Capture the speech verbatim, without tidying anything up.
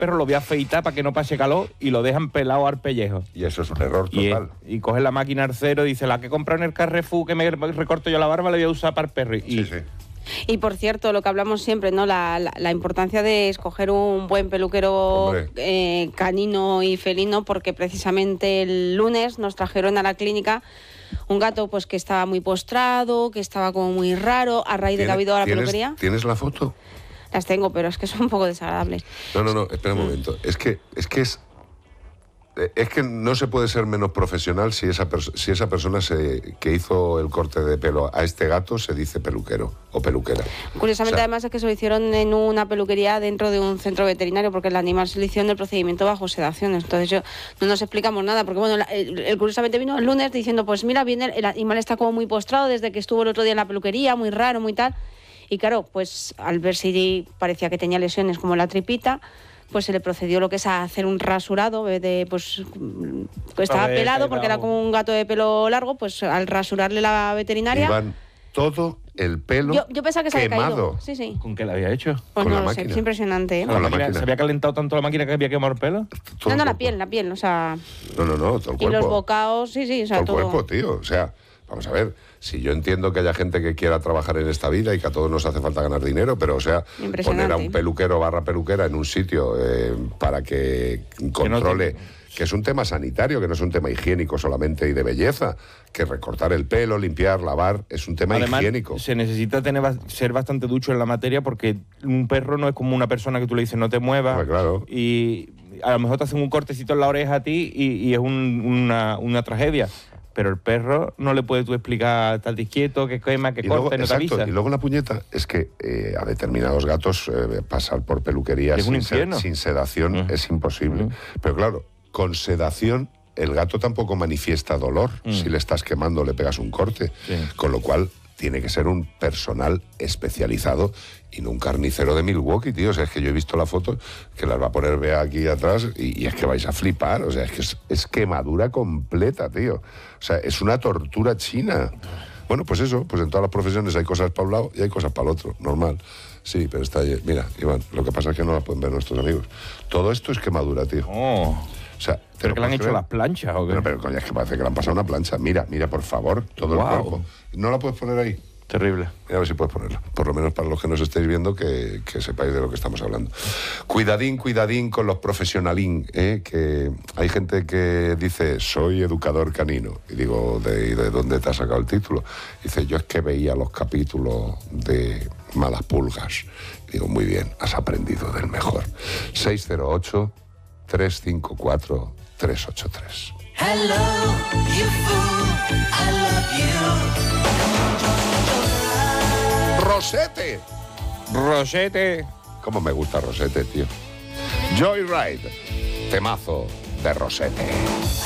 perro, lo voy a afeitar para que no pase calor y lo dejan pelado al pellejo. Y eso es un error total. Y, y coge la máquina al cero y dice, la que he comprado en el Carrefour, que me recorto yo la barba, la voy a usar para el perro. Y, sí, sí. Y por cierto, lo que hablamos siempre, ¿no? La, la, la importancia de escoger un buen peluquero eh, canino y felino, porque precisamente el lunes nos trajeron a la clínica un gato pues que estaba muy postrado, que estaba como muy raro, a raíz de que ha habido a la ¿tienes, peluquería. ¿Tienes la foto? Las tengo, pero es que son un poco desagradables. No, no, no, espera un momento. Es que es que es es que no se puede ser menos profesional si esa perso- si esa persona se, que hizo el corte de pelo a este gato se dice peluquero o peluquera. Curiosamente, o sea, además es que se lo hicieron en una peluquería dentro de un centro veterinario, porque el animal se le hicieron el procedimiento bajo sedación. Entonces yo, no nos explicamos nada, porque bueno, el, el, curiosamente vino el lunes diciendo, pues mira, viene el, el animal está como muy postrado desde que estuvo el otro día en la peluquería, muy raro, muy tal. Y claro, pues al ver si parecía que tenía lesiones como la tripita, pues se le procedió lo que es a hacer un rasurado de, pues estaba ver, pelado porque era como un gato de pelo largo, pues al rasurarle la veterinaria. Iban todo el pelo yo, yo pensaba que se quemado. había caído. Sí, sí. ¿Con qué la había hecho? Pues con no la lo máquina. sé, es impresionante, ¿eh? Con la máquina, máquina. ¿Se había calentado tanto la máquina que había quemado el pelo? Todo no, no, la cuerpo. piel, la piel, o sea... No, no, no, todo el cuerpo. Y los bocados, sí, sí, o sea, todo el todo. cuerpo, tío, o sea... Vamos a ver, si yo entiendo que haya gente que quiera trabajar en esta vida y que a todos nos hace falta ganar dinero, pero o sea, poner a un peluquero barra peluquera en un sitio eh, para que controle, que, no te... que es un tema sanitario, que no es un tema higiénico solamente y de belleza, que recortar el pelo, limpiar, lavar, es un tema Además, higiénico. Se necesita tener, ser bastante ducho en la materia, porque un perro no es como una persona que tú le dices no te muevas. Pues claro. Y a lo mejor te hacen un cortecito en la oreja a ti y, y es un, una, una tragedia. Pero el perro no le puedes tú explicar, estate quieto, que quema, que corta, y no te avisa. Y luego la puñeta es que eh, a determinados gatos eh, pasar por peluquerías sin, se, sin sedación uh-huh. es imposible. Uh-huh. Pero claro, con sedación el gato tampoco manifiesta dolor uh-huh. si le estás quemando o le pegas un corte. Sí. Con lo cual tiene que ser un personal especializado y no un carnicero de Milwaukee, tío. O sea, es que yo he visto la foto, que las va a poner Bea aquí atrás, y, y es que vais a flipar. O sea, es que es, es quemadura completa, tío. O sea, es una tortura china. Bueno, pues eso, pues en todas las profesiones hay cosas para un lado y hay cosas para el otro, normal. Sí, pero está ahí. Mira, Iván, lo que pasa es que no la pueden ver nuestros amigos. Todo esto es quemadura, tío. Oh. O sea, ¿pero que le han hecho las planchas o qué? Pero, pero coño, es que parece que le han pasado una plancha. Mira, mira, por favor, todo wow. el cuerpo. ¿No la puedes poner ahí? Terrible. Mira a ver si puedes ponerla. Por lo menos para los que nos estéis viendo, que, que sepáis de lo que estamos hablando. Cuidadín, cuidadín con los profesionalín, ¿eh? Que hay gente que dice, soy educador canino. Y digo, ¿de, de dónde te has sacado el título? Dice, yo es que veía los capítulos de Malas Pulgas. Y digo, muy bien, has aprendido del mejor. seis cero ocho, tres cinco cuatro, tres ocho tres. Hello, you fool, I love you. Rosete. Rosete. Cómo me gusta Rosete, tío. Joyride. Temazo de Rosete.